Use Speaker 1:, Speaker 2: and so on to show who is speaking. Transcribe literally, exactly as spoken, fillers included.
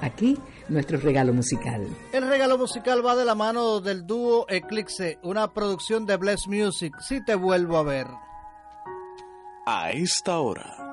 Speaker 1: Aquí, nuestro regalo musical.
Speaker 2: El regalo musical va de la mano del dúo Eclipse, una producción de Bless Music, Si Te Vuelvo a Ver.
Speaker 3: A esta hora,